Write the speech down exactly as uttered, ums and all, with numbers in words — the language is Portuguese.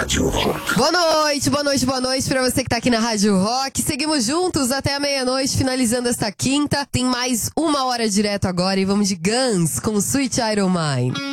Rádio Rock. Boa noite, boa noite, boa noite pra você que tá aqui na Rádio Rock. Seguimos juntos até a meia-noite, finalizando esta quinta. Tem mais uma hora direto agora e vamos de Guns com Sweet Iron Mine.